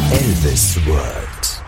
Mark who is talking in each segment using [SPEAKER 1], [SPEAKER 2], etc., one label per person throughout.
[SPEAKER 1] Elvis World.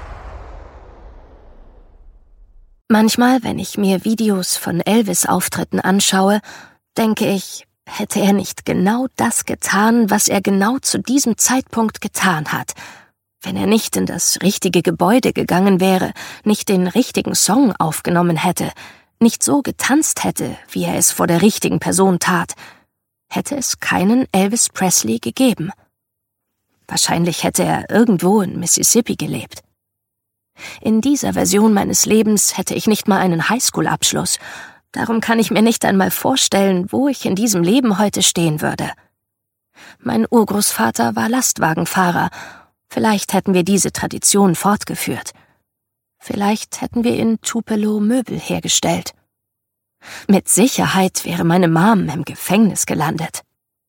[SPEAKER 2] Manchmal, wenn ich mir Videos von Elvis-Auftritten anschaue, denke ich, hätte er nicht genau das getan, was er genau zu diesem Zeitpunkt getan hat. Wenn er nicht in das richtige Gebäude gegangen wäre, nicht den richtigen Song aufgenommen hätte, nicht so getanzt hätte, wie er es vor der richtigen Person tat, hätte es keinen Elvis Presley gegeben. Wahrscheinlich hätte er irgendwo in Mississippi gelebt. In dieser Version meines Lebens hätte ich nicht mal einen Highschool-Abschluss. Darum kann ich mir nicht einmal vorstellen, wo ich in diesem Leben heute stehen würde. Mein Urgroßvater war Lastwagenfahrer. Vielleicht hätten wir diese Tradition fortgeführt. Vielleicht hätten wir in Tupelo Möbel hergestellt. Mit Sicherheit wäre meine Mom im Gefängnis gelandet.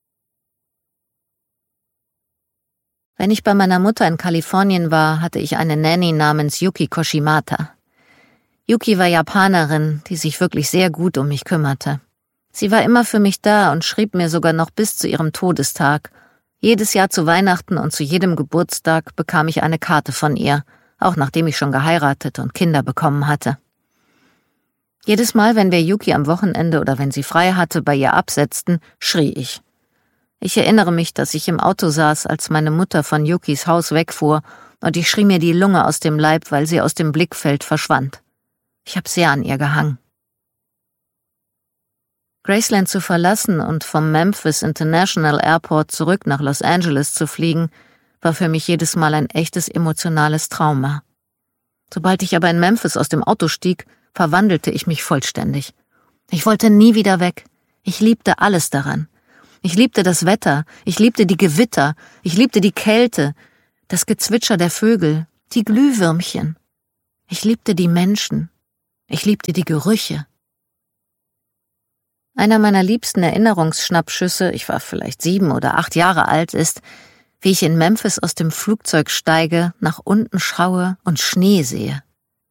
[SPEAKER 3] Wenn ich bei meiner Mutter in Kalifornien war, hatte ich eine Nanny namens Yuki Koshimata. Yuki war Japanerin, die sich wirklich sehr gut um mich kümmerte. Sie war immer für mich da und schrieb mir sogar noch bis zu ihrem Todestag. Jedes Jahr zu Weihnachten und zu jedem Geburtstag bekam ich eine Karte von ihr, auch nachdem ich schon geheiratet und Kinder bekommen hatte. Jedes Mal, wenn wir Yuki am Wochenende oder wenn sie frei hatte, bei ihr absetzten, schrie ich. Ich erinnere mich, dass ich im Auto saß, als meine Mutter von Yukis Haus wegfuhr, und ich schrie mir die Lunge aus dem Leib, weil sie aus dem Blickfeld verschwand. Ich habe sehr an ihr gehangen. Graceland zu verlassen und vom Memphis International Airport zurück nach Los Angeles zu fliegen, war für mich jedes Mal ein echtes emotionales Trauma. Sobald ich aber in Memphis aus dem Auto stieg, verwandelte ich mich vollständig. Ich wollte nie wieder weg. Ich liebte alles daran. Ich liebte das Wetter, ich liebte die Gewitter, ich liebte die Kälte, das Gezwitscher der Vögel, die Glühwürmchen. Ich liebte die Menschen, ich liebte die Gerüche. Einer meiner liebsten Erinnerungsschnappschüsse, ich war vielleicht 7 oder 8 Jahre alt, ist, wie ich in Memphis aus dem Flugzeug steige, nach unten schaue und Schnee sehe.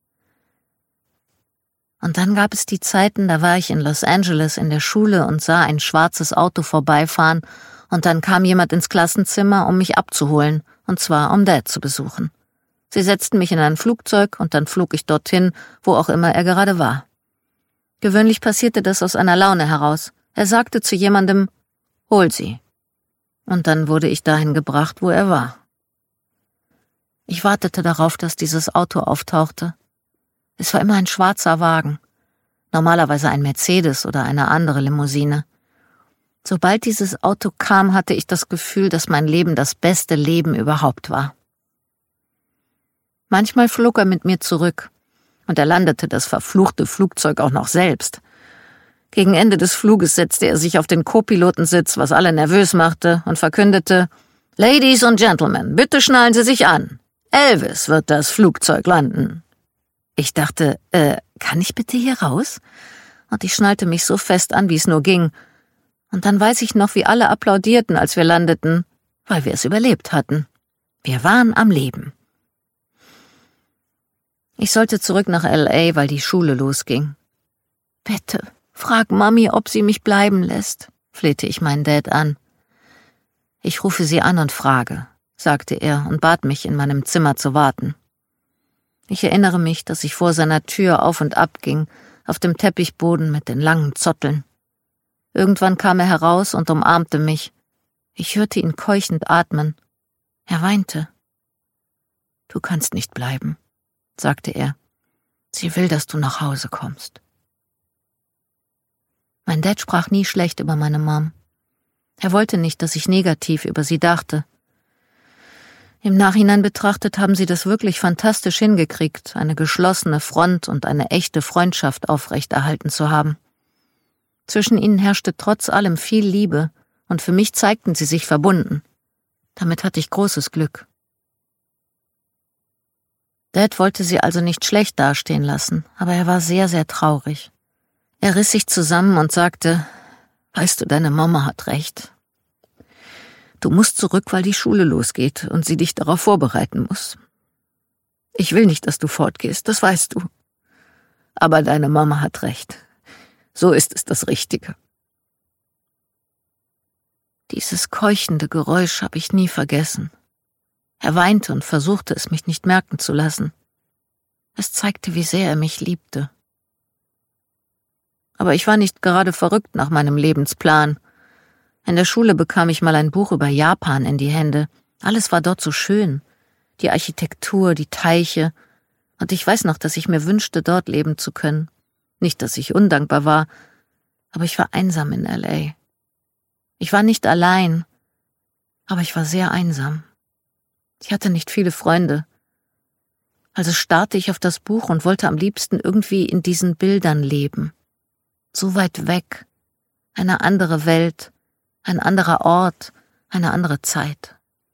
[SPEAKER 3] Und dann gab es die Zeiten, da war ich in Los Angeles in der Schule und sah ein schwarzes Auto vorbeifahren und dann kam jemand ins Klassenzimmer, um mich abzuholen, und zwar um Dad zu besuchen. Sie setzten mich in ein Flugzeug und dann flog ich dorthin, wo auch immer er gerade war. Gewöhnlich passierte das aus einer Laune heraus. Er sagte zu jemandem, »Hol sie.« Und dann wurde ich dahin gebracht, wo er war. Ich wartete darauf, dass dieses Auto auftauchte. Es war immer ein schwarzer Wagen, normalerweise ein Mercedes oder eine andere Limousine. Sobald dieses Auto kam, hatte ich das Gefühl, dass mein Leben das beste Leben überhaupt war. Manchmal flog er mit mir zurück und er landete das verfluchte Flugzeug auch noch selbst. Gegen Ende des Fluges setzte er sich auf den Co-Pilotensitz, was alle nervös machte, und verkündete, »Ladies und Gentlemen, bitte schnallen Sie sich an. Elvis wird das Flugzeug landen.« Ich dachte, kann ich bitte hier raus? Und ich schnallte mich so fest an, wie es nur ging. Und dann weiß ich noch, wie alle applaudierten, als wir landeten, weil wir es überlebt hatten. Wir waren am Leben. Ich sollte zurück nach L.A., weil die Schule losging. »Bitte, frag Mami, ob sie mich bleiben lässt«, flehte ich meinen Dad an. »Ich rufe sie an und frage«, sagte er und bat mich, in meinem Zimmer zu warten. Ich erinnere mich, dass ich vor seiner Tür auf und ab ging, auf dem Teppichboden mit den langen Zotteln. Irgendwann kam er heraus und umarmte mich. Ich hörte ihn keuchend atmen. Er weinte. »Du kannst nicht bleiben«, sagte er. »Sie will, dass du nach Hause kommst.« Mein Dad sprach nie schlecht über meine Mom. Er wollte nicht, dass ich negativ über sie dachte. Im Nachhinein betrachtet haben sie das wirklich fantastisch hingekriegt, eine geschlossene Front und eine echte Freundschaft aufrechterhalten zu haben. Zwischen ihnen herrschte trotz allem viel Liebe und für mich zeigten sie sich verbunden. Damit hatte ich großes Glück. Dad wollte sie also nicht schlecht dastehen lassen, aber er war sehr, sehr traurig. Er riss sich zusammen und sagte, »Weißt du, deine Mama hat recht. Du musst zurück, weil die Schule losgeht und sie dich darauf vorbereiten muss. Ich will nicht, dass du fortgehst, das weißt du. Aber deine Mama hat recht. So ist es das Richtige.« Dieses keuchende Geräusch habe ich nie vergessen. Er weinte und versuchte, es mich nicht merken zu lassen. Es zeigte, wie sehr er mich liebte. Aber ich war nicht gerade verrückt nach meinem Lebensplan. In der Schule bekam ich mal ein Buch über Japan in die Hände. Alles war dort so schön. Die Architektur, die Teiche. Und ich weiß noch, dass ich mir wünschte, dort leben zu können. Nicht, dass ich undankbar war, aber ich war einsam in L.A. Ich war nicht allein, aber ich war sehr einsam. Ich hatte nicht viele Freunde. Also starrte ich auf das Buch und wollte am liebsten irgendwie in diesen Bildern leben. So weit weg. Eine andere Welt, ein anderer Ort, eine andere Zeit.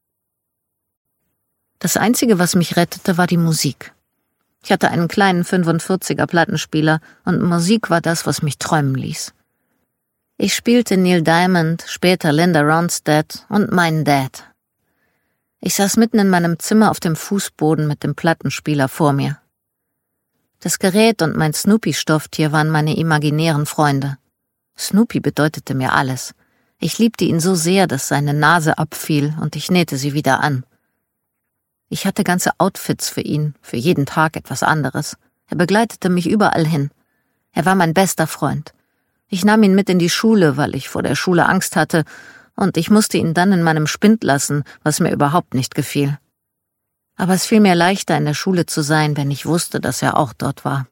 [SPEAKER 3] Das Einzige, was mich rettete, war die Musik. Ich hatte einen kleinen 45er Plattenspieler und Musik war das, was mich träumen ließ. Ich spielte Neil Diamond, später Linda Ronstadt und meinen Dad. Ich saß mitten in meinem Zimmer auf dem Fußboden mit dem Plattenspieler vor mir. Das Gerät und mein Snoopy-Stofftier waren meine imaginären Freunde. Snoopy bedeutete mir alles. Ich liebte ihn so sehr, dass seine Nase abfiel und ich nähte sie wieder an. Ich hatte ganze Outfits für ihn, für jeden Tag etwas anderes. Er begleitete mich überall hin. Er war mein bester Freund. Ich nahm ihn mit in die Schule, weil ich vor der Schule Angst hatte, und ich musste ihn dann in meinem Spind lassen, was mir überhaupt nicht gefiel. Aber es fiel mir leichter, in der Schule zu sein, wenn ich wusste, dass er auch dort war.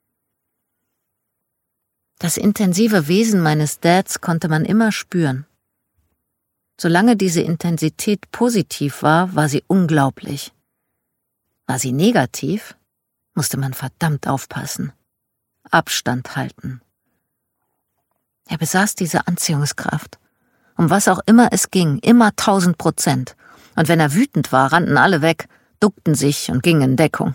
[SPEAKER 3] Das intensive Wesen meines Dads konnte man immer spüren. Solange diese Intensität positiv war, war sie unglaublich. War sie negativ, musste man verdammt aufpassen. Abstand halten. Er besaß diese Anziehungskraft. Um was auch immer es ging, immer 1000%. Und wenn er wütend war, rannten alle weg, duckten sich und gingen in Deckung.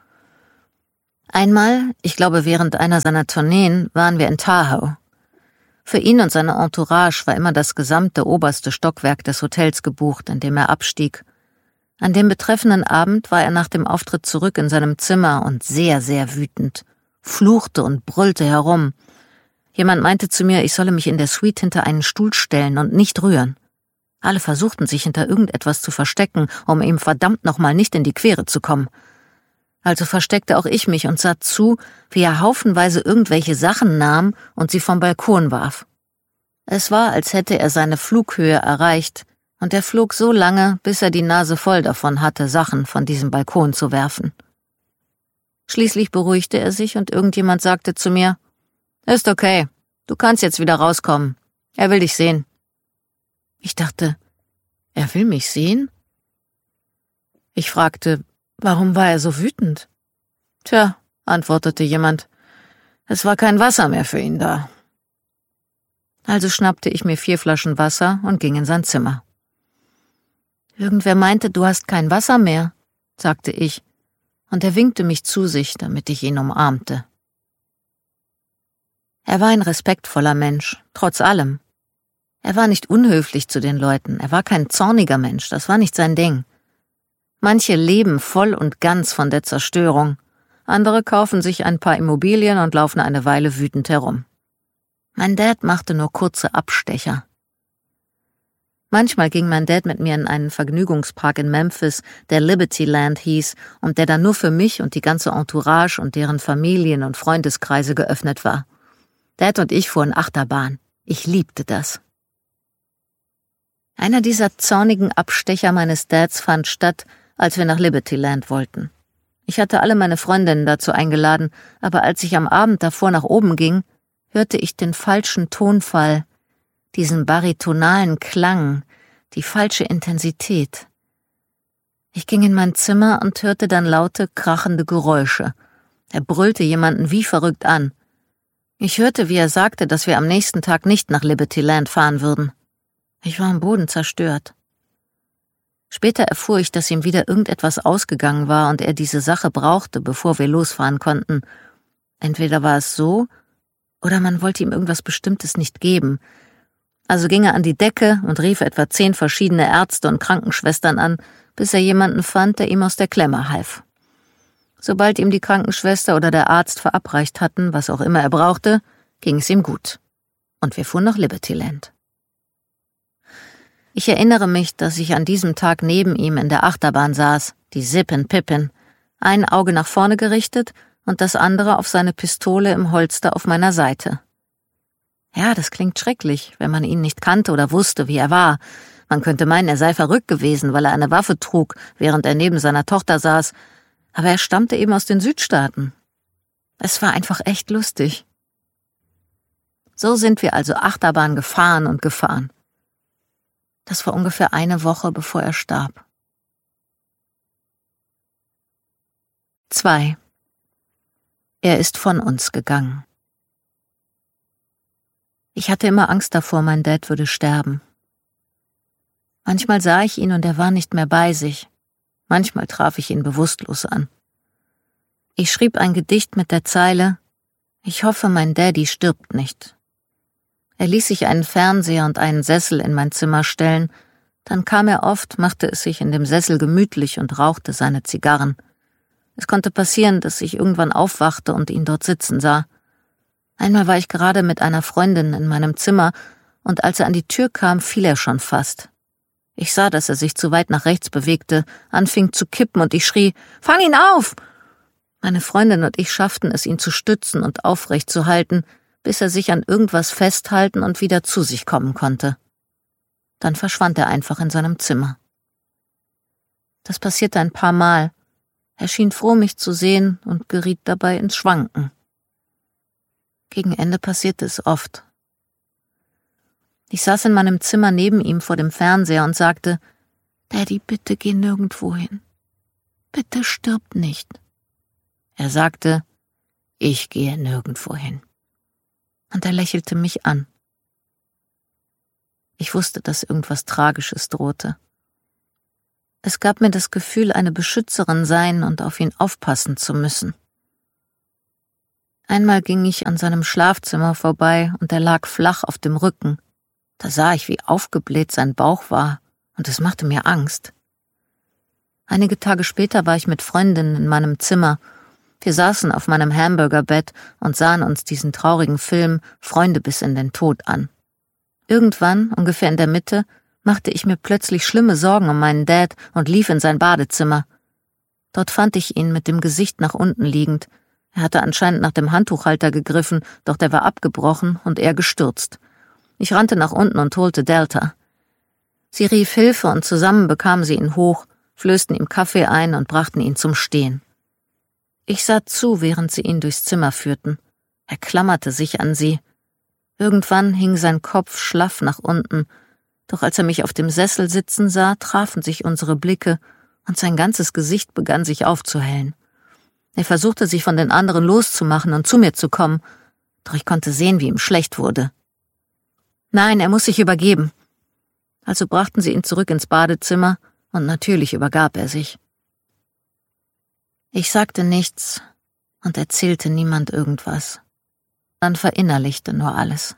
[SPEAKER 3] Einmal, ich glaube während einer seiner Tourneen, waren wir in Tahoe. Für ihn und seine Entourage war immer das gesamte oberste Stockwerk des Hotels gebucht, in dem er abstieg. An dem betreffenden Abend war er nach dem Auftritt zurück in seinem Zimmer und sehr, sehr wütend, fluchte und brüllte herum. Jemand meinte zu mir, ich solle mich in der Suite hinter einen Stuhl stellen und nicht rühren. Alle versuchten, sich hinter irgendetwas zu verstecken, um ihm verdammt nochmal nicht in die Quere zu kommen. Also versteckte auch ich mich und sah zu, wie er haufenweise irgendwelche Sachen nahm und sie vom Balkon warf. Es war, als hätte er seine Flughöhe erreicht, und er flog so lange, bis er die Nase voll davon hatte, Sachen von diesem Balkon zu werfen. Schließlich beruhigte er sich und irgendjemand sagte zu mir, »Ist okay, du kannst jetzt wieder rauskommen. Er will dich sehen.« Ich dachte, er will mich sehen? Ich fragte, warum war er so wütend? »Tja«, antwortete jemand, »es war kein Wasser mehr für ihn da.« Also schnappte ich mir 4 Flaschen Wasser und ging in sein Zimmer. »Irgendwer meinte, du hast kein Wasser mehr«, sagte ich, und er winkte mich zu sich, damit ich ihn umarmte. Er war ein respektvoller Mensch, trotz allem. Er war nicht unhöflich zu den Leuten, er war kein zorniger Mensch, das war nicht sein Ding. Manche leben voll und ganz von der Zerstörung, andere kaufen sich ein paar Immobilien und laufen eine Weile wütend herum. Mein Dad machte nur kurze Abstecher. Manchmal ging mein Dad mit mir in einen Vergnügungspark in Memphis, der Liberty Land hieß und der dann nur für mich und die ganze Entourage und deren Familien und Freundeskreise geöffnet war. Dad und ich fuhren Achterbahn. Ich liebte das. Einer dieser zornigen Abstecher meines Dads fand statt, als wir nach Liberty Land wollten. Ich hatte alle meine Freundinnen dazu eingeladen, aber als ich am Abend davor nach oben ging, hörte ich den falschen Tonfall, diesen baritonalen Klang, die falsche Intensität. Ich ging in mein Zimmer und hörte dann laute, krachende Geräusche. Er brüllte jemanden wie verrückt an. Ich hörte, wie er sagte, dass wir am nächsten Tag nicht nach Liberty Land fahren würden. Ich war am Boden zerstört. Später erfuhr ich, dass ihm wieder irgendetwas ausgegangen war und er diese Sache brauchte, bevor wir losfahren konnten. Entweder war es so, oder man wollte ihm irgendwas Bestimmtes nicht geben. Also ging er an die Decke und rief etwa 10 verschiedene Ärzte und Krankenschwestern an, bis er jemanden fand, der ihm aus der Klemme half. Sobald ihm die Krankenschwester oder der Arzt verabreicht hatten, was auch immer er brauchte, ging es ihm gut. Und wir fuhren nach Liberty Land. Ich erinnere mich, dass ich an diesem Tag neben ihm in der Achterbahn saß, die Zippin Pippin, ein Auge nach vorne gerichtet und das andere auf seine Pistole im Holster auf meiner Seite. Ja, das klingt schrecklich, wenn man ihn nicht kannte oder wusste, wie er war. Man könnte meinen, er sei verrückt gewesen, weil er eine Waffe trug, während er neben seiner Tochter saß. Aber er stammte eben aus den Südstaaten. Es war einfach echt lustig. So sind wir also Achterbahn gefahren und gefahren. Das war ungefähr eine Woche, bevor er starb. 2. Er ist von uns gegangen. Ich hatte immer Angst davor, mein Dad würde sterben. Manchmal sah ich ihn und er war nicht mehr bei sich. Manchmal traf ich ihn bewusstlos an. Ich schrieb ein Gedicht mit der Zeile: Ich hoffe, mein Daddy stirbt nicht. Er ließ sich einen Fernseher und einen Sessel in mein Zimmer stellen, dann kam er oft, machte es sich in dem Sessel gemütlich und rauchte seine Zigarren. Es konnte passieren, dass ich irgendwann aufwachte und ihn dort sitzen sah. Einmal war ich gerade mit einer Freundin in meinem Zimmer, und als er an die Tür kam, fiel er schon fast. Ich sah, dass er sich zu weit nach rechts bewegte, anfing zu kippen und ich schrie: »Fang ihn auf!« Meine Freundin und ich schafften es, ihn zu stützen und aufrecht zu halten, bis er sich an irgendwas festhalten und wieder zu sich kommen konnte. Dann verschwand er einfach in seinem Zimmer. Das passierte ein paar Mal. Er schien froh, mich zu sehen und geriet dabei ins Schwanken. Gegen Ende passierte es oft. Ich saß in meinem Zimmer neben ihm vor dem Fernseher und sagte: »Daddy, bitte geh nirgendwo hin. Bitte stirb nicht.« Er sagte: »Ich gehe nirgendwo hin.« Und er lächelte mich an. Ich wusste, dass irgendwas Tragisches drohte. Es gab mir das Gefühl, eine Beschützerin sein und auf ihn aufpassen zu müssen. Einmal ging ich an seinem Schlafzimmer vorbei und er lag flach auf dem Rücken. Da sah ich, wie aufgebläht sein Bauch war, und es machte mir Angst. Einige Tage später war ich mit Freundinnen in meinem Zimmer. Wir saßen auf meinem Hamburgerbett und sahen uns diesen traurigen Film Freunde bis in den Tod an. Irgendwann, ungefähr in der Mitte, machte ich mir plötzlich schlimme Sorgen um meinen Dad und lief in sein Badezimmer. Dort fand ich ihn mit dem Gesicht nach unten liegend. Er hatte anscheinend nach dem Handtuchhalter gegriffen, doch der war abgebrochen und er gestürzt. Ich rannte nach unten und holte Delta. Sie rief Hilfe und zusammen bekamen sie ihn hoch, flößten ihm Kaffee ein und brachten ihn zum Stehen. Ich sah zu, während sie ihn durchs Zimmer führten. Er klammerte sich an sie. Irgendwann hing sein Kopf schlaff nach unten, doch als er mich auf dem Sessel sitzen sah, trafen sich unsere Blicke und sein ganzes Gesicht begann sich aufzuhellen. Er versuchte, sich von den anderen loszumachen und zu mir zu kommen, doch ich konnte sehen, wie ihm schlecht wurde. Nein, er muss sich übergeben. Also brachten sie ihn zurück ins Badezimmer und natürlich übergab er sich. Ich sagte nichts und erzählte niemand irgendwas. Dann verinnerlichte nur alles.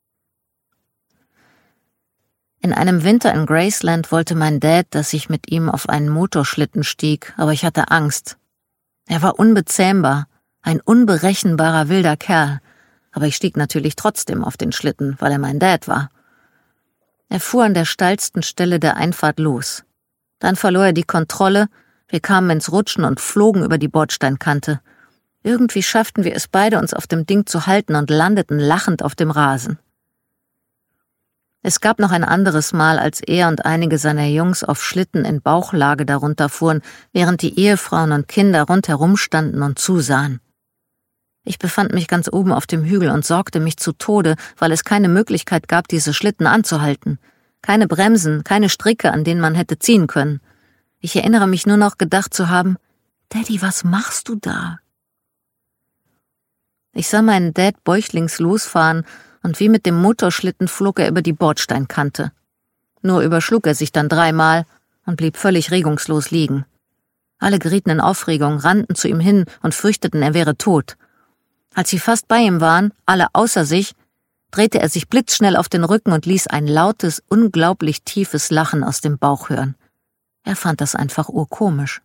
[SPEAKER 3] In einem Winter in Graceland wollte mein Dad, dass ich mit ihm auf einen Motorschlitten stieg, aber ich hatte Angst. Er war unbezähmbar, ein unberechenbarer wilder Kerl, aber ich stieg natürlich trotzdem auf den Schlitten, weil er mein Dad war. Er fuhr an der steilsten Stelle der Einfahrt los. Dann verlor er die Kontrolle, wir kamen ins Rutschen und flogen über die Bordsteinkante. Irgendwie schafften wir es beide, uns auf dem Ding zu halten und landeten lachend auf dem Rasen. Es gab noch ein anderes Mal, als er und einige seiner Jungs auf Schlitten in Bauchlage darunter fuhren, während die Ehefrauen und Kinder rundherum standen und zusahen. Ich befand mich ganz oben auf dem Hügel und sorgte mich zu Tode, weil es keine Möglichkeit gab, diese Schlitten anzuhalten. Keine Bremsen, keine Stricke, an denen man hätte ziehen können. Ich erinnere mich nur noch, gedacht zu haben: »Daddy, was machst du da?« Ich sah meinen Dad bäuchlings losfahren und wie mit dem Motorschlitten flog er über die Bordsteinkante. Nur überschlug er sich dann 3-mal und blieb völlig regungslos liegen. Alle gerieten in Aufregung, rannten zu ihm hin und fürchteten, er wäre tot. Als sie fast bei ihm waren, alle außer sich, drehte er sich blitzschnell auf den Rücken und ließ ein lautes, unglaublich tiefes Lachen aus dem Bauch hören. Er fand das einfach urkomisch.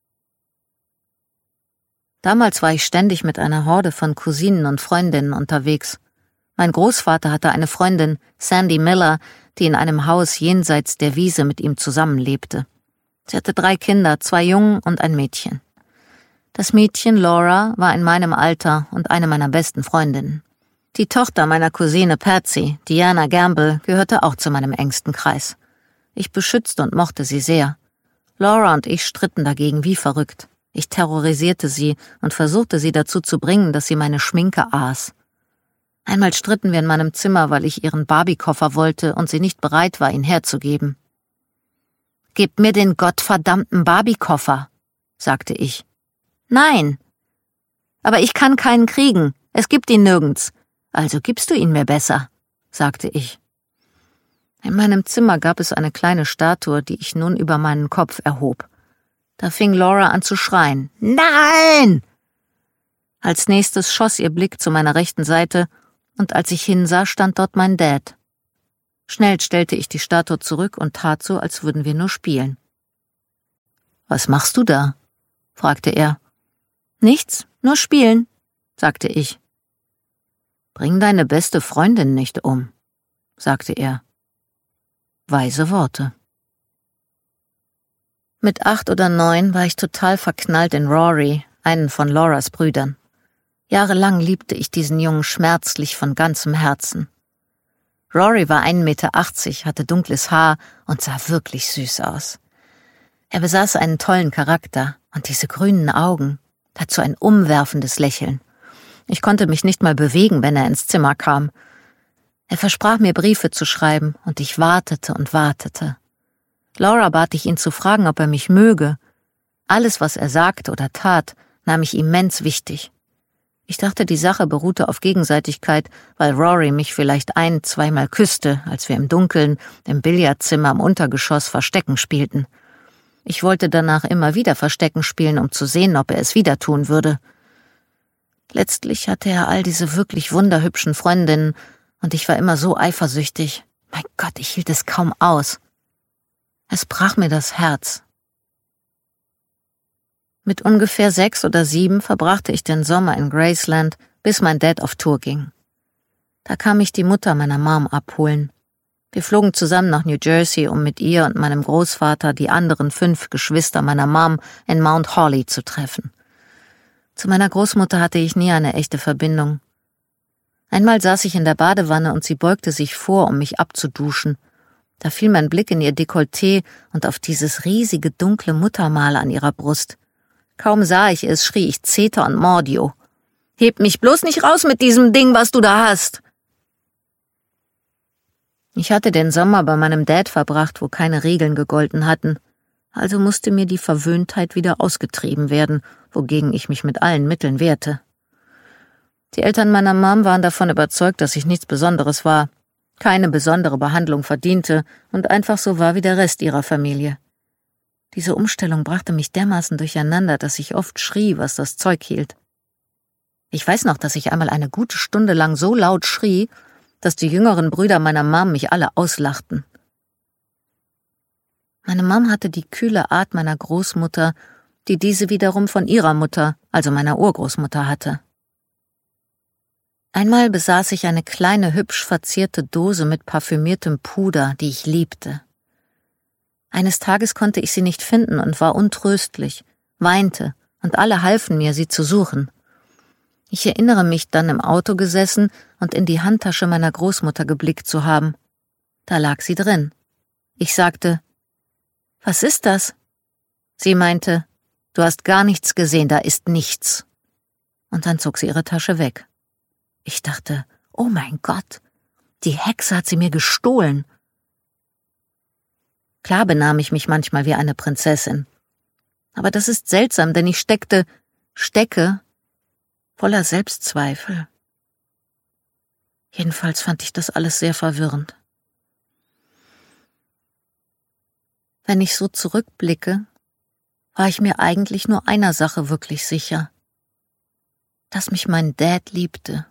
[SPEAKER 3] Damals war ich ständig mit einer Horde von Cousinen und Freundinnen unterwegs. Mein Großvater hatte eine Freundin, Sandy Miller, die in einem Haus jenseits der Wiese mit ihm zusammenlebte. Sie hatte 3 Kinder, 2 Jungen und ein Mädchen. Das Mädchen, Laura, war in meinem Alter und eine meiner besten Freundinnen. Die Tochter meiner Cousine Patsy, Diana Gamble, gehörte auch zu meinem engsten Kreis. Ich beschützte und mochte sie sehr. Laura und ich stritten dagegen wie verrückt. Ich terrorisierte sie und versuchte sie dazu zu bringen, dass sie meine Schminke aß. Einmal stritten wir in meinem Zimmer, weil ich ihren Barbie-Koffer wollte und sie nicht bereit war, ihn herzugeben. »Gib mir den gottverdammten Barbie-Koffer«, sagte ich. »Nein.« »Aber ich kann keinen kriegen. Es gibt ihn nirgends. Also gibst du ihn mir besser«, sagte ich. In meinem Zimmer gab es eine kleine Statue, die ich nun über meinen Kopf erhob. Da fing Laura an zu schreien. »Nein!« Als nächstes schoss ihr Blick zu meiner rechten Seite, und als ich hinsah, stand dort mein Dad. Schnell stellte ich die Statue zurück und tat so, als würden wir nur spielen. »Was machst du da?« fragte er. »Nichts, nur spielen«, sagte ich. »Bring deine beste Freundin nicht um«, sagte er. Weise Worte. Mit 8 oder 9 war ich total verknallt in Rory, einen von Lauras Brüdern. Jahrelang liebte ich diesen Jungen schmerzlich von ganzem Herzen. Rory war 1,80 Meter, hatte dunkles Haar und sah wirklich süß aus. Er besaß einen tollen Charakter und diese grünen Augen, dazu ein umwerfendes Lächeln. Ich konnte mich nicht mal bewegen, wenn er ins Zimmer kam. Er versprach mir, Briefe zu schreiben, und ich wartete und wartete. Laura bat ich ihn zu fragen, ob er mich möge. Alles, was er sagte oder tat, nahm ich immens wichtig. Ich dachte, die Sache beruhte auf Gegenseitigkeit, weil Rory mich vielleicht 1-2 Mal küsste, als wir im Dunkeln, im Billardzimmer im Untergeschoss Verstecken spielten. Ich wollte danach immer wieder Verstecken spielen, um zu sehen, ob er es wieder tun würde. Letztlich hatte er all diese wirklich wunderhübschen Freundinnen, und ich war immer so eifersüchtig. Mein Gott, ich hielt es kaum aus. Es brach mir das Herz. Mit ungefähr 6 oder 7 verbrachte ich den Sommer in Graceland, bis mein Dad auf Tour ging. Da kam ich die Mutter meiner Mom abholen. Wir flogen zusammen nach New Jersey, um mit ihr und meinem Großvater die anderen 5 Geschwister meiner Mom in Mount Holly zu treffen. Zu meiner Großmutter hatte ich nie eine echte Verbindung. Einmal saß ich in der Badewanne und sie beugte sich vor, um mich abzuduschen. Da fiel mein Blick in ihr Dekolleté und auf dieses riesige dunkle Muttermal an ihrer Brust. Kaum sah ich es, schrie ich Zeter und Mordio. »Heb mich bloß nicht raus mit diesem Ding, was du da hast!« Ich hatte den Sommer bei meinem Dad verbracht, wo keine Regeln gegolten hatten. Also musste mir die Verwöhntheit wieder ausgetrieben werden, wogegen ich mich mit allen Mitteln wehrte. Die Eltern meiner Mom waren davon überzeugt, dass ich nichts Besonderes war, keine besondere Behandlung verdiente und einfach so war wie der Rest ihrer Familie. Diese Umstellung brachte mich dermaßen durcheinander, dass ich oft schrie, was das Zeug hielt. Ich weiß noch, dass ich einmal eine gute Stunde lang so laut schrie, dass die jüngeren Brüder meiner Mom mich alle auslachten. Meine Mom hatte die kühle Art meiner Großmutter, die diese wiederum von ihrer Mutter, also meiner Urgroßmutter, hatte. Einmal besaß ich eine kleine, hübsch verzierte Dose mit parfümiertem Puder, die ich liebte. Eines Tages konnte ich sie nicht finden und war untröstlich, weinte, und alle halfen mir, sie zu suchen. Ich erinnere mich, dann im Auto gesessen und in die Handtasche meiner Großmutter geblickt zu haben. Da lag sie drin. Ich sagte, »Was ist das?« Sie meinte, »Du hast gar nichts gesehen, da ist nichts.« Und dann zog sie ihre Tasche weg. Ich dachte, oh mein Gott, die Hexe hat sie mir gestohlen. Klar benahm ich mich manchmal wie eine Prinzessin. Aber das ist seltsam, denn ich stecke voller Selbstzweifel. Jedenfalls fand ich das alles sehr verwirrend. Wenn ich so zurückblicke, war ich mir eigentlich nur einer Sache wirklich sicher, dass mich mein Dad liebte.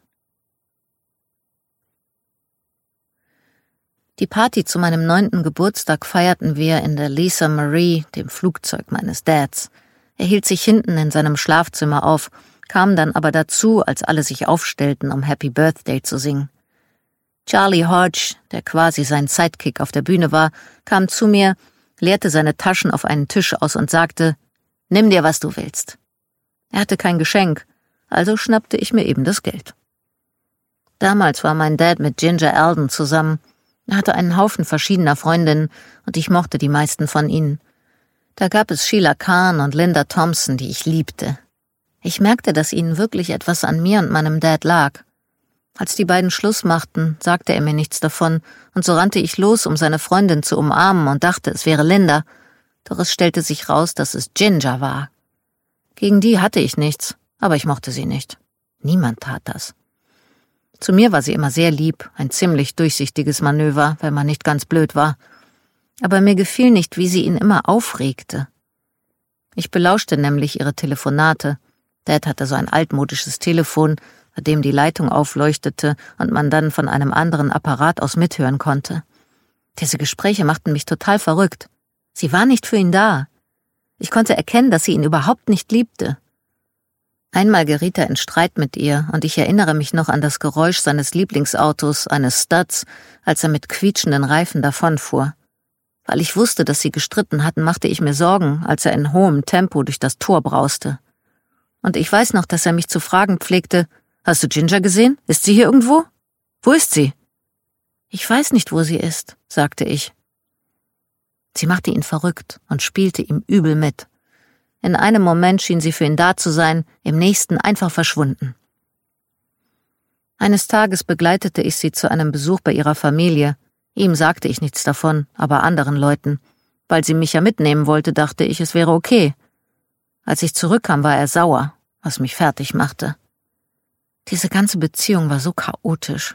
[SPEAKER 3] Die Party zu meinem 9. Geburtstag feierten wir in der Lisa Marie, dem Flugzeug meines Dads. Er hielt sich hinten in seinem Schlafzimmer auf, kam dann aber dazu, als alle sich aufstellten, um Happy Birthday zu singen. Charlie Hodge, der quasi sein Sidekick auf der Bühne war, kam zu mir, leerte seine Taschen auf einen Tisch aus und sagte, »Nimm dir, was du willst.« Er hatte kein Geschenk, also schnappte ich mir eben das Geld. Damals war mein Dad mit Ginger Alden zusammen. Er hatte einen Haufen verschiedener Freundinnen und ich mochte die meisten von ihnen. Da gab es Sheila Khan und Linda Thompson, die ich liebte. Ich merkte, dass ihnen wirklich etwas an mir und meinem Dad lag. Als die beiden Schluss machten, sagte er mir nichts davon, und so rannte ich los, um seine Freundin zu umarmen und dachte, es wäre Linda. Doch es stellte sich raus, dass es Ginger war. Gegen die hatte ich nichts, aber ich mochte sie nicht. Niemand tat das. Zu mir war sie immer sehr lieb, ein ziemlich durchsichtiges Manöver, wenn man nicht ganz blöd war. Aber mir gefiel nicht, wie sie ihn immer aufregte. Ich belauschte nämlich ihre Telefonate. Dad hatte so ein altmodisches Telefon, bei dem die Leitung aufleuchtete und man dann von einem anderen Apparat aus mithören konnte. Diese Gespräche machten mich total verrückt. Sie war nicht für ihn da. Ich konnte erkennen, dass sie ihn überhaupt nicht liebte. Einmal geriet er in Streit mit ihr und ich erinnere mich noch an das Geräusch seines Lieblingsautos, eines Studs, als er mit quietschenden Reifen davonfuhr. Weil ich wusste, dass sie gestritten hatten, machte ich mir Sorgen, als er in hohem Tempo durch das Tor brauste. Und ich weiß noch, dass er mich zu fragen pflegte, »Hast du Ginger gesehen? Ist sie hier irgendwo? Wo ist sie?« »Ich weiß nicht, wo sie ist«, sagte ich. Sie machte ihn verrückt und spielte ihm übel mit. In einem Moment schien sie für ihn da zu sein, im nächsten einfach verschwunden. Eines Tages begleitete ich sie zu einem Besuch bei ihrer Familie. Ihm sagte ich nichts davon, aber anderen Leuten. Weil sie mich ja mitnehmen wollte, dachte ich, es wäre okay. Als ich zurückkam, war er sauer, was mich fertig machte. Diese ganze Beziehung war so chaotisch.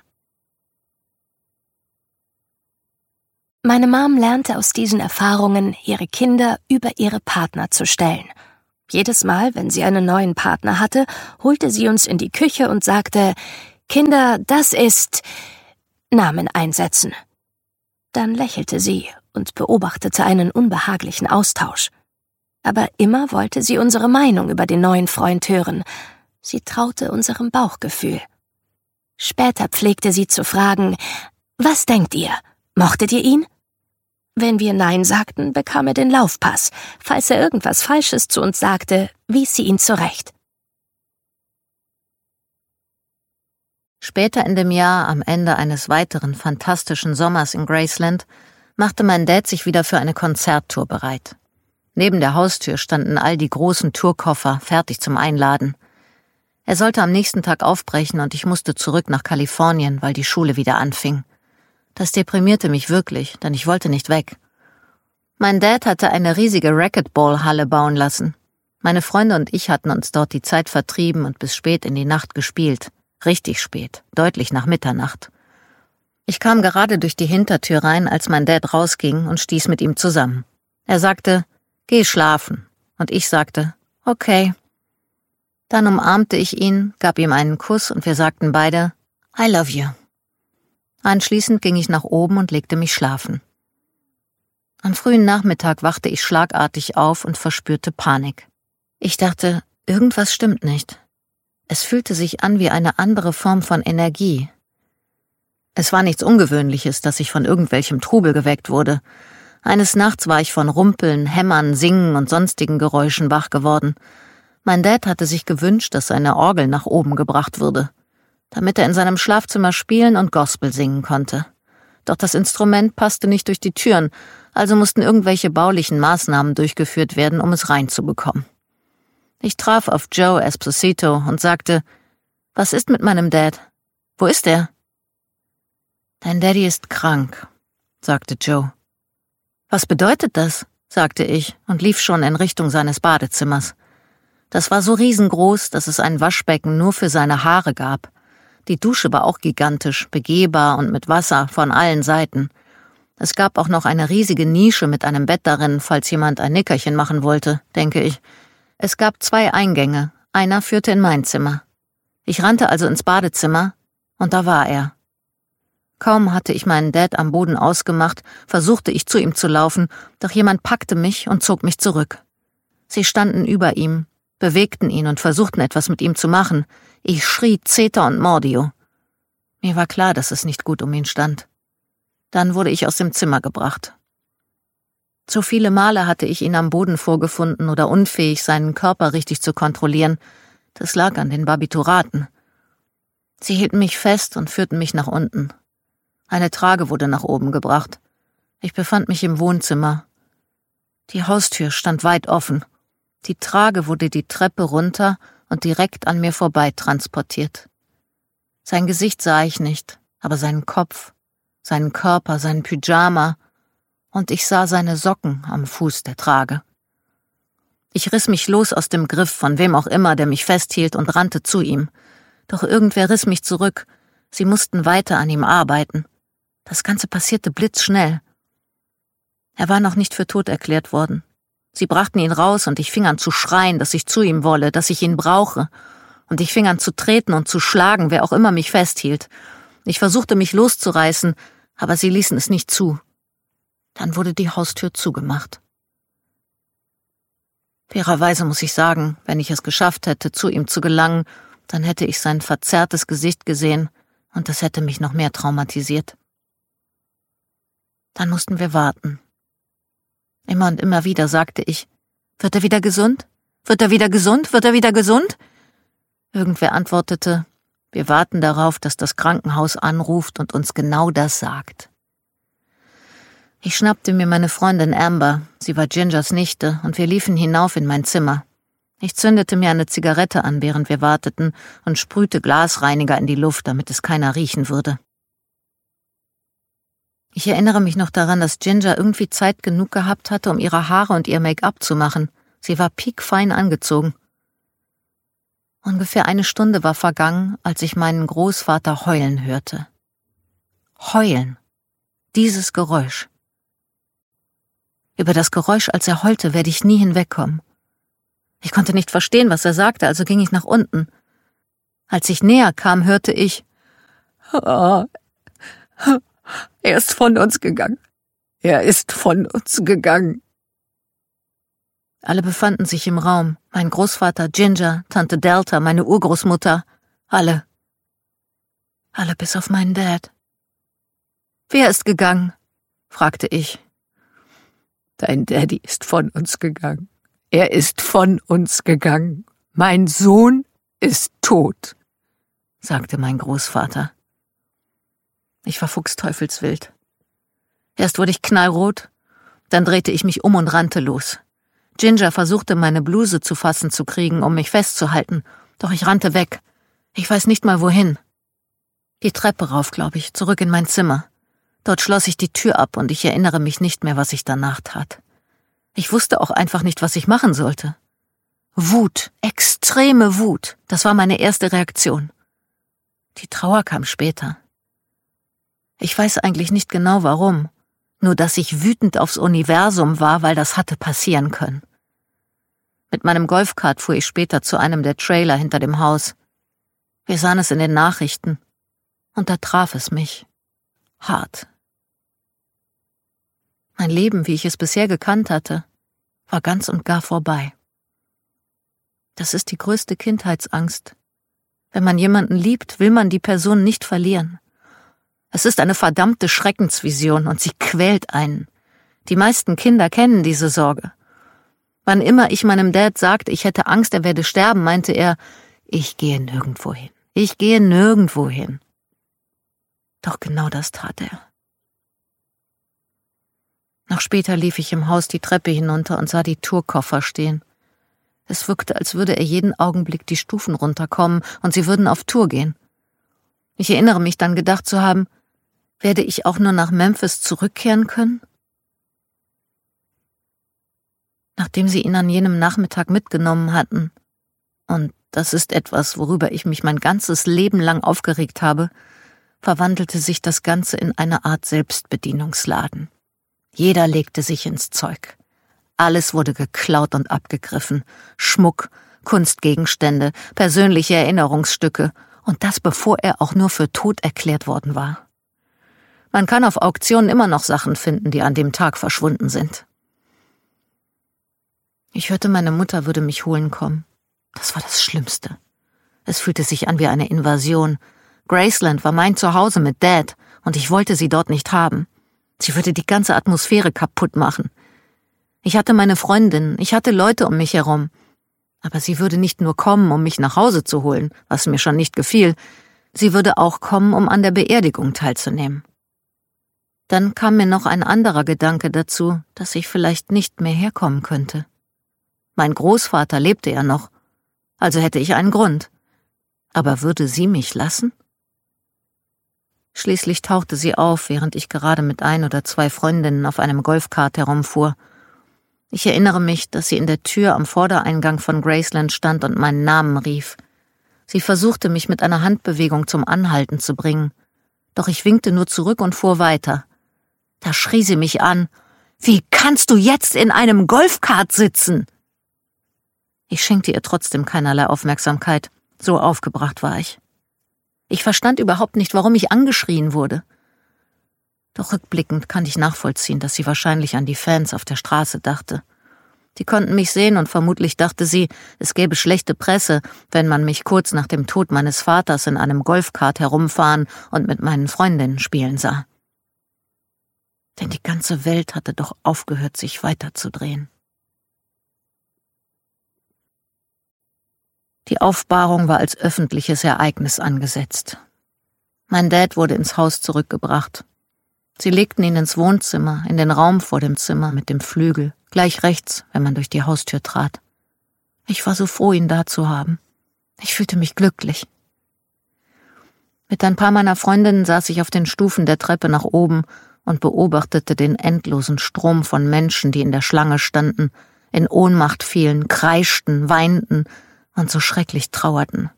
[SPEAKER 2] Meine Mom lernte aus diesen Erfahrungen, ihre Kinder über ihre Partner zu stellen. Jedes Mal, wenn sie einen neuen Partner hatte, holte sie uns in die Küche und sagte, »Kinder, das ist...« Namen einsetzen. Dann lächelte sie und beobachtete einen unbehaglichen Austausch. Aber immer wollte sie unsere Meinung über den neuen Freund hören. Sie traute unserem Bauchgefühl. Später pflegte sie zu fragen, »Was denkt ihr? Mochtet ihr ihn?« Wenn wir Nein sagten, bekam er den Laufpass. Falls er irgendwas Falsches zu uns sagte, wies sie ihn zurecht.
[SPEAKER 3] Später in dem Jahr, am Ende eines weiteren fantastischen Sommers in Graceland, machte mein Dad sich wieder für eine Konzerttour bereit. Neben der Haustür standen all die großen Tourkoffer, fertig zum Einladen. Er sollte am nächsten Tag aufbrechen und ich musste zurück nach Kalifornien, weil die Schule wieder anfing. Das deprimierte mich wirklich, denn ich wollte nicht weg. Mein Dad hatte eine riesige Racquetball-Halle bauen lassen. Meine Freunde und ich hatten uns dort die Zeit vertrieben und bis spät in die Nacht gespielt. Richtig spät, deutlich nach Mitternacht. Ich kam gerade durch die Hintertür rein, als mein Dad rausging und stieß mit ihm zusammen. Er sagte, »Geh schlafen«, und ich sagte, »Okay«. Dann umarmte ich ihn, gab ihm einen Kuss und wir sagten beide, »I love you«. Anschließend ging ich nach oben und legte mich schlafen. Am frühen Nachmittag wachte ich schlagartig auf und verspürte Panik. Ich dachte, irgendwas stimmt nicht. Es fühlte sich an wie eine andere Form von Energie. Es war nichts Ungewöhnliches, dass ich von irgendwelchem Trubel geweckt wurde. Eines Nachts war ich von Rumpeln, Hämmern, Singen und sonstigen Geräuschen wach geworden. Mein Dad hatte sich gewünscht, dass seine Orgel nach oben gebracht würde, damit er in seinem Schlafzimmer spielen und Gospel singen konnte. Doch das Instrument passte nicht durch die Türen, also mussten irgendwelche baulichen Maßnahmen durchgeführt werden, um es reinzubekommen. Ich traf auf Joe Esposito und sagte, »Was ist mit meinem Dad? Wo ist er?« »Dein Daddy ist krank«, sagte Joe. »Was bedeutet das?«, sagte ich und lief schon in Richtung seines Badezimmers. Das war so riesengroß, dass es ein Waschbecken nur für seine Haare gab. Die Dusche war auch gigantisch, begehbar und mit Wasser von allen Seiten. Es gab auch noch eine riesige Nische mit einem Bett darin, falls jemand ein Nickerchen machen wollte, denke ich. Es gab 2 Eingänge, einer führte in mein Zimmer. Ich rannte also ins Badezimmer, und da war er. Kaum hatte ich meinen Dad am Boden ausgemacht, versuchte ich zu ihm zu laufen, doch jemand packte mich und zog mich zurück. Sie standen über ihm, bewegten ihn und versuchten etwas mit ihm zu machen. Ich schrie Zeta und Mordio. Mir war klar, dass es nicht gut um ihn stand. Dann wurde ich aus dem Zimmer gebracht. Zu viele Male hatte ich ihn am Boden vorgefunden oder unfähig, seinen Körper richtig zu kontrollieren. Das lag an den Barbituraten. Sie hielten mich fest und führten mich nach unten. Eine Trage wurde nach oben gebracht. Ich befand mich im Wohnzimmer. Die Haustür stand weit offen. Die Trage wurde die Treppe runter und direkt an mir vorbei transportiert. Sein Gesicht sah ich nicht, aber seinen Kopf, seinen Körper, seinen Pyjama, und ich sah seine Socken am Fuß der Trage. Ich riss mich los aus dem Griff von wem auch immer, der mich festhielt, und rannte zu ihm. Doch irgendwer riss mich zurück. Sie mussten weiter an ihm arbeiten. Das Ganze passierte blitzschnell. Er war noch nicht für tot erklärt worden. Sie brachten ihn raus und ich fing an zu schreien, dass ich zu ihm wolle, dass ich ihn brauche. Und ich fing an zu treten und zu schlagen, wer auch immer mich festhielt. Ich versuchte mich loszureißen, aber sie ließen es nicht zu. Dann wurde die Haustür zugemacht. Fairerweise muss ich sagen, wenn ich es geschafft hätte, zu ihm zu gelangen, dann hätte ich sein verzerrtes Gesicht gesehen und das hätte mich noch mehr traumatisiert. Dann mussten wir warten. Immer und immer wieder sagte ich, wird er wieder gesund? Wird er wieder gesund? Wird er wieder gesund? Irgendwer antwortete, wir warten darauf, dass das Krankenhaus anruft und uns genau das sagt. Ich schnappte mir meine Freundin Amber, sie war Gingers Nichte, und wir liefen hinauf in mein Zimmer. Ich zündete mir eine Zigarette an, während wir warteten, und sprühte Glasreiniger in die Luft, damit es keiner riechen würde. Ich erinnere mich noch daran, dass Ginger irgendwie Zeit genug gehabt hatte, um ihre Haare und ihr Make-up zu machen. Sie war piekfein angezogen. Ungefähr 1 Stunde war vergangen, als ich meinen Großvater heulen hörte. Heulen. Dieses Geräusch. Über das Geräusch, als er heulte, werde ich nie hinwegkommen. Ich konnte nicht verstehen, was er sagte, also ging ich nach unten. Als ich näher kam, hörte ich, er ist von uns gegangen. Er ist von uns gegangen. Alle befanden sich im Raum. Mein Großvater, Ginger, Tante Delta, meine Urgroßmutter. Alle. Alle bis auf meinen Dad. Wer ist gegangen? Fragte ich. Dein Daddy ist von uns gegangen. Er ist von uns gegangen. Mein Sohn ist tot, sagte mein Großvater. Ich war fuchsteufelswild. Erst wurde ich knallrot, dann drehte ich mich um und rannte los. Ginger versuchte, meine Bluse zu fassen zu kriegen, um mich festzuhalten, doch ich rannte weg. Ich weiß nicht mal wohin. Die Treppe rauf, glaube ich, zurück in mein Zimmer. Dort schloss ich die Tür ab und ich erinnere mich nicht mehr, was ich danach tat. Ich wusste auch einfach nicht, was ich machen sollte. Wut, extreme Wut, das war meine erste Reaktion. Die Trauer kam später. Ich weiß eigentlich nicht genau warum, nur dass ich wütend aufs Universum war, weil das hatte passieren können. Mit meinem Golfkart fuhr ich später zu einem der Trailer hinter dem Haus. Wir sahen es in den Nachrichten und da traf es mich. Hart. Mein Leben, wie ich es bisher gekannt hatte, war ganz und gar vorbei. Das ist die größte Kindheitsangst. Wenn man jemanden liebt, will man die Person nicht verlieren. Es ist eine verdammte Schreckensvision und sie quält einen. Die meisten Kinder kennen diese Sorge. Wann immer ich meinem Dad sagte, ich hätte Angst, er werde sterben, meinte er, ich gehe nirgendwo hin. Ich gehe nirgendwo hin. Doch genau das tat er. Noch später lief ich im Haus die Treppe hinunter und sah die Tourkoffer stehen. Es wirkte, als würde er jeden Augenblick die Stufen runterkommen und sie würden auf Tour gehen. Ich erinnere mich dann gedacht zu haben, werde ich auch nur nach Memphis zurückkehren können? Nachdem sie ihn an jenem Nachmittag mitgenommen hatten, und das ist etwas, worüber ich mich mein ganzes Leben lang aufgeregt habe, verwandelte sich das Ganze in eine Art Selbstbedienungsladen. Jeder legte sich ins Zeug. Alles wurde geklaut und abgegriffen. Schmuck, Kunstgegenstände, persönliche Erinnerungsstücke. Und das, bevor er auch nur für tot erklärt worden war. Man kann auf Auktionen immer noch Sachen finden, die an dem Tag verschwunden sind. Ich hörte, meine Mutter würde mich holen kommen. Das war das Schlimmste. Es fühlte sich an wie eine Invasion. Graceland war mein Zuhause mit Dad und ich wollte sie dort nicht haben. Sie würde die ganze Atmosphäre kaputt machen. Ich hatte meine Freundin, ich hatte Leute um mich herum. Aber sie würde nicht nur kommen, um mich nach Hause zu holen, was mir schon nicht gefiel, sie würde auch kommen, um an der Beerdigung teilzunehmen. Dann kam mir noch ein anderer Gedanke dazu, dass ich vielleicht nicht mehr herkommen könnte. Mein Großvater lebte ja noch, also hätte ich einen Grund. Aber würde sie mich lassen? Schließlich tauchte sie auf, während ich gerade mit 1 oder 2 Freundinnen auf einem Golfkart herumfuhr. Ich erinnere mich, dass sie in der Tür am Vordereingang von Graceland stand und meinen Namen rief. Sie versuchte, mich mit einer Handbewegung zum Anhalten zu bringen. Doch ich winkte nur zurück und fuhr weiter. Da schrie sie mich an: »Wie kannst du jetzt in einem Golfkart sitzen?« Ich schenkte ihr trotzdem keinerlei Aufmerksamkeit. So aufgebracht war ich. Ich verstand überhaupt nicht, warum ich angeschrien wurde. Doch rückblickend kann ich nachvollziehen, dass sie wahrscheinlich an die Fans auf der Straße dachte. Die konnten mich sehen und vermutlich dachte sie, es gäbe schlechte Presse, wenn man mich kurz nach dem Tod meines Vaters in einem Golfkart herumfahren und mit meinen Freundinnen spielen sah. Denn die ganze Welt hatte doch aufgehört, sich weiterzudrehen. Die Aufbahrung war als öffentliches Ereignis angesetzt. Mein Dad wurde ins Haus zurückgebracht. Sie legten ihn ins Wohnzimmer, in den Raum vor dem Zimmer mit dem Flügel, gleich rechts, wenn man durch die Haustür trat. Ich war so froh, ihn da zu haben. Ich fühlte mich glücklich. Mit ein paar meiner Freundinnen saß ich auf den Stufen der Treppe nach oben und beobachtete den endlosen Strom von Menschen, die in der Schlange standen, in Ohnmacht fielen, kreischten, weinten und so schrecklich trauerten.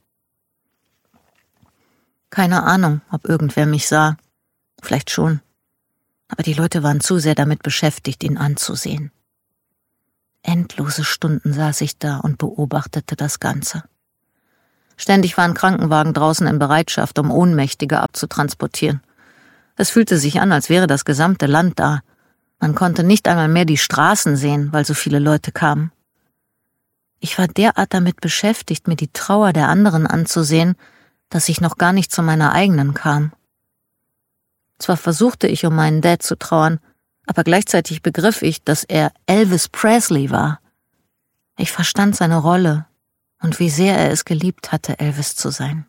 [SPEAKER 3] Keine Ahnung, ob irgendwer mich sah. Vielleicht schon. Aber die Leute waren zu sehr damit beschäftigt, ihn anzusehen. Endlose Stunden saß ich da und beobachtete das Ganze. Ständig waren Krankenwagen draußen in Bereitschaft, um Ohnmächtige abzutransportieren. Es fühlte sich an, als wäre das gesamte Land da. Man konnte nicht einmal mehr die Straßen sehen, weil so viele Leute kamen. Ich war derart damit beschäftigt, mir die Trauer der anderen anzusehen, dass ich noch gar nicht zu meiner eigenen kam. Zwar versuchte ich, um meinen Dad zu trauern, aber gleichzeitig begriff ich, dass er Elvis Presley war. Ich verstand seine Rolle und wie sehr er es geliebt hatte, Elvis zu sein.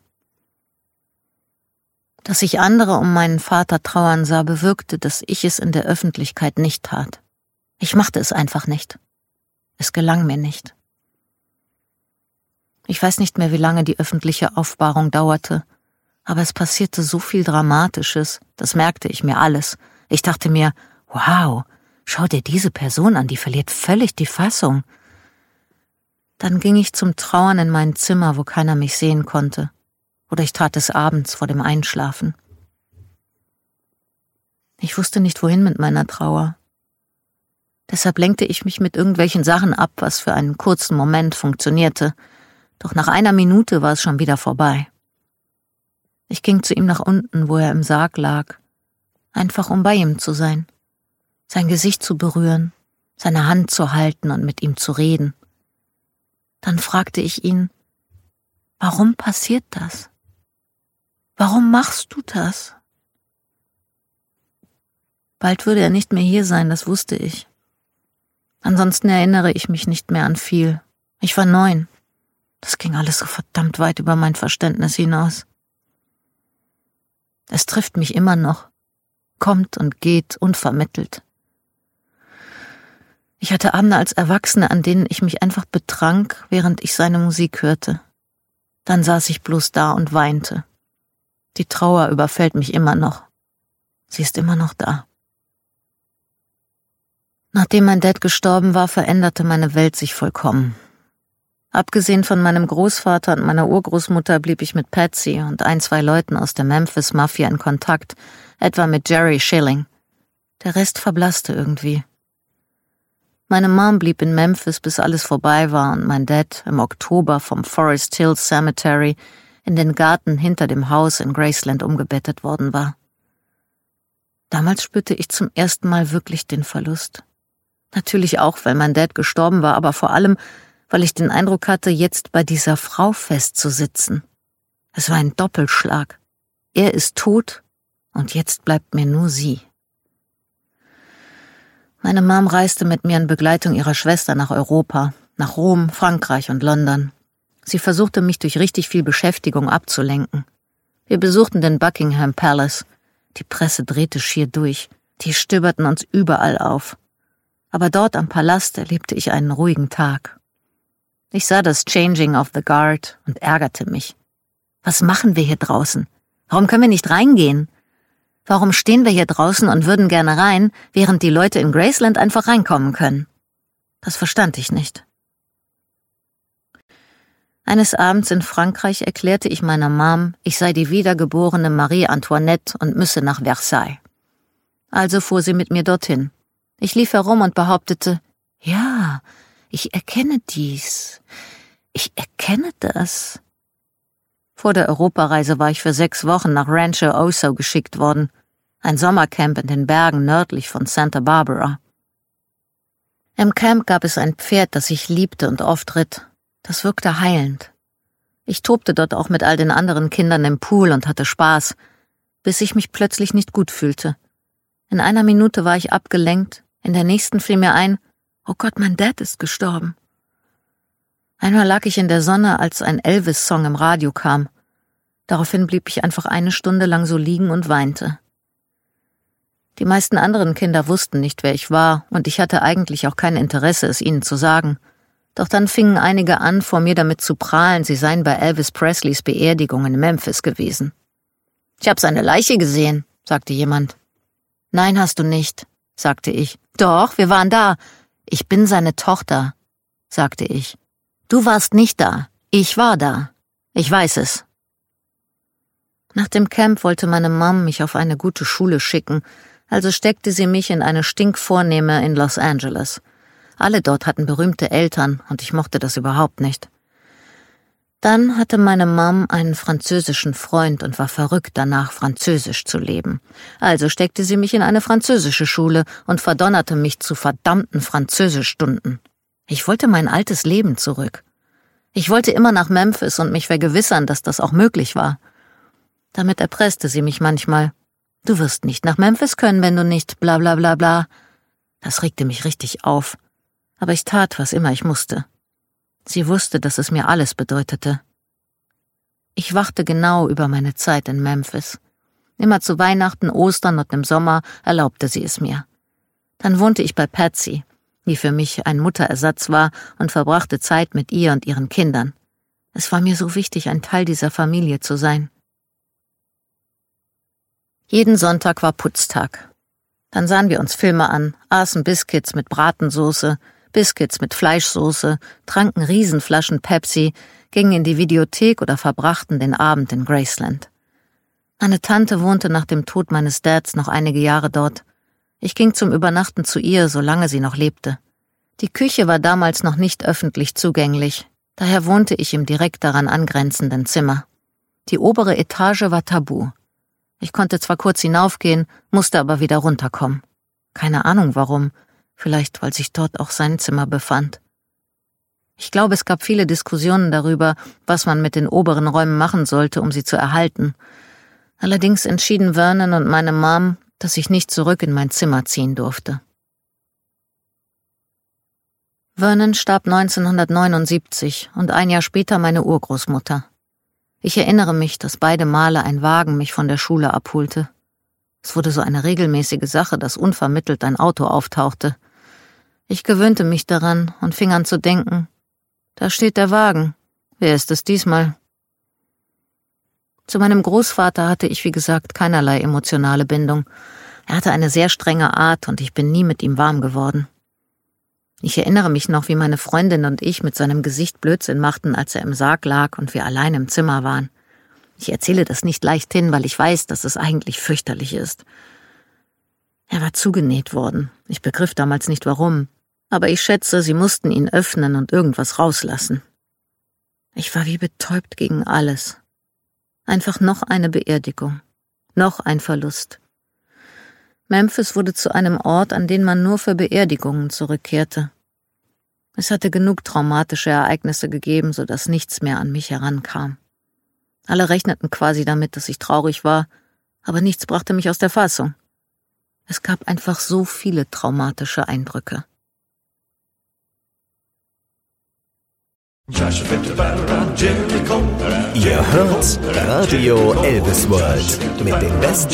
[SPEAKER 3] Dass ich andere um meinen Vater trauern sah, bewirkte, dass ich es in der Öffentlichkeit nicht tat. Ich machte es einfach nicht. Es gelang mir nicht. Ich weiß nicht mehr, wie lange die öffentliche Aufbahrung dauerte, aber es passierte so viel Dramatisches, das merkte ich mir alles. Ich dachte mir, wow, schau dir diese Person an, die verliert völlig die Fassung. Dann ging ich zum Trauern in mein Zimmer, wo keiner mich sehen konnte. Oder ich tat es abends vor dem Einschlafen. Ich wusste nicht, wohin mit meiner Trauer. Deshalb lenkte ich mich mit irgendwelchen Sachen ab, was für einen kurzen Moment funktionierte. Doch nach 1 Minute war es schon wieder vorbei. Ich ging zu ihm nach unten, wo er im Sarg lag, einfach um bei ihm zu sein, sein Gesicht zu berühren, seine Hand zu halten und mit ihm zu reden. Dann fragte ich ihn, warum passiert das? Warum machst du das? Bald würde er nicht mehr hier sein, das wusste ich. Ansonsten erinnere ich mich nicht mehr an viel. Ich war 9. Das ging alles so verdammt weit über mein Verständnis hinaus. Es trifft mich immer noch, kommt und geht unvermittelt. Ich hatte Abende als Erwachsene, an denen ich mich einfach betrank, während ich seine Musik hörte. Dann saß ich bloß da und weinte. Die Trauer überfällt mich immer noch. Sie ist immer noch da. Nachdem mein Dad gestorben war, veränderte meine Welt sich vollkommen. Abgesehen von meinem Großvater und meiner Urgroßmutter blieb ich mit Patsy und 1, 2 Leuten aus der Memphis-Mafia in Kontakt, etwa mit Jerry Schilling. Der Rest verblasste irgendwie. Meine Mom blieb in Memphis, bis alles vorbei war und mein Dad im Oktober vom Forest Hills Cemetery in den Garten hinter dem Haus in Graceland umgebettet worden war. Damals spürte ich zum ersten Mal wirklich den Verlust. Natürlich auch, weil mein Dad gestorben war, aber vor allem, weil ich den Eindruck hatte, jetzt bei dieser Frau festzusitzen. Es war ein Doppelschlag. Er ist tot und jetzt bleibt mir nur sie. Meine Mom reiste mit mir in Begleitung ihrer Schwester nach Europa, nach Rom, Frankreich und London. Sie versuchte mich durch richtig viel Beschäftigung abzulenken. Wir besuchten den Buckingham Palace. Die Presse drehte schier durch. Die stöberten uns überall auf. Aber dort am Palast erlebte ich einen ruhigen Tag. Ich sah das Changing of the Guard und ärgerte mich. Was machen wir hier draußen? Warum können wir nicht reingehen? Warum stehen wir hier draußen und würden gerne rein, während die Leute in Graceland einfach reinkommen können? Das verstand ich nicht. Eines Abends in Frankreich erklärte ich meiner Mom, ich sei die wiedergeborene Marie Antoinette und müsse nach Versailles. Also fuhr sie mit mir dorthin. Ich lief herum und behauptete, ja, ich erkenne dies. Ich erkenne das. Vor der Europareise war ich für 6 Wochen nach Rancho Oso geschickt worden, ein Sommercamp in den Bergen nördlich von Santa Barbara. Im Camp gab es ein Pferd, das ich liebte und oft ritt. Das wirkte heilend. Ich tobte dort auch mit all den anderen Kindern im Pool und hatte Spaß, bis ich mich plötzlich nicht gut fühlte. In einer Minute war ich abgelenkt, in der nächsten fiel mir ein, oh Gott, mein Dad ist gestorben. Einmal lag ich in der Sonne, als ein Elvis-Song im Radio kam. Daraufhin blieb ich einfach 1 Stunde lang so liegen und weinte. Die meisten anderen Kinder wussten nicht, wer ich war, und ich hatte eigentlich auch kein Interesse, es ihnen zu sagen. Doch dann fingen einige an, vor mir damit zu prahlen, sie seien bei Elvis Presleys Beerdigung in Memphis gewesen. »Ich hab seine Leiche gesehen«, sagte jemand. »Nein, hast du nicht«, sagte ich. »Doch, wir waren da. Ich bin seine Tochter«, sagte ich. »Du warst nicht da. Ich war da. Ich weiß es.« Nach dem Camp wollte meine Mom mich auf eine gute Schule schicken, also steckte sie mich in eine Stinkvornehme in Los Angeles. Alle dort hatten berühmte Eltern und ich mochte das überhaupt nicht. Dann hatte meine Mom einen französischen Freund und war verrückt danach, Französisch zu leben. Also steckte sie mich in eine französische Schule und verdonnerte mich zu verdammten Französischstunden. Ich wollte mein altes Leben zurück. Ich wollte immer nach Memphis und mich vergewissern, dass das auch möglich war. Damit erpresste sie mich manchmal. Du wirst nicht nach Memphis können, wenn du nicht bla bla bla bla. Das regte mich richtig auf. Aber ich tat, was immer ich musste. Sie wusste, dass es mir alles bedeutete. Ich wachte genau über meine Zeit in Memphis. Immer zu Weihnachten, Ostern und im Sommer erlaubte sie es mir. Dann wohnte ich bei Patsy, die für mich ein Mutterersatz war, und verbrachte Zeit mit ihr und ihren Kindern. Es war mir so wichtig, ein Teil dieser Familie zu sein. Jeden Sonntag war Putztag. Dann sahen wir uns Filme an, aßen Biscuits mit Bratensoße, Biscuits mit Fleischsoße, tranken Riesenflaschen Pepsi, gingen in die Videothek oder verbrachten den Abend in Graceland. Meine Tante wohnte nach dem Tod meines Dads noch einige Jahre dort. Ich ging zum Übernachten zu ihr, solange sie noch lebte. Die Küche war damals noch nicht öffentlich zugänglich, daher wohnte ich im direkt daran angrenzenden Zimmer. Die obere Etage war tabu. Ich konnte zwar kurz hinaufgehen, musste aber wieder runterkommen. Keine Ahnung warum, vielleicht weil sich dort auch sein Zimmer befand. Ich glaube, es gab viele Diskussionen darüber, was man mit den oberen Räumen machen sollte, um sie zu erhalten. Allerdings entschieden Vernon und meine Mom, dass ich nicht zurück in mein Zimmer ziehen durfte. Vernon starb 1979 und ein Jahr später meine Urgroßmutter. Ich erinnere mich, dass beide Male ein Wagen mich von der Schule abholte. Es wurde so eine regelmäßige Sache, dass unvermittelt ein Auto auftauchte. Ich gewöhnte mich daran und fing an zu denken, da steht der Wagen. Wer ist es diesmal? Zu meinem Großvater hatte ich, wie gesagt, keinerlei emotionale Bindung. Er hatte eine sehr strenge Art und ich bin nie mit ihm warm geworden. Ich erinnere mich noch, wie meine Freundin und ich mit seinem Gesicht Blödsinn machten, als er im Sarg lag und wir allein im Zimmer waren. Ich erzähle das nicht leichthin, weil ich weiß, dass es eigentlich fürchterlich ist. Er war zugenäht worden. Ich begriff damals nicht warum, aber ich schätze, sie mussten ihn öffnen und irgendwas rauslassen. Ich war wie betäubt gegen alles. Einfach noch eine Beerdigung, noch ein Verlust. Memphis wurde zu einem Ort, an den man nur für Beerdigungen zurückkehrte. Es hatte genug traumatische Ereignisse gegeben, sodass nichts mehr an mich herankam. Alle rechneten quasi damit, dass ich traurig war, aber nichts brachte mich aus der Fassung. Es gab einfach so viele traumatische Eindrücke.
[SPEAKER 1] Ihr hört Radio Elvis World mit den besten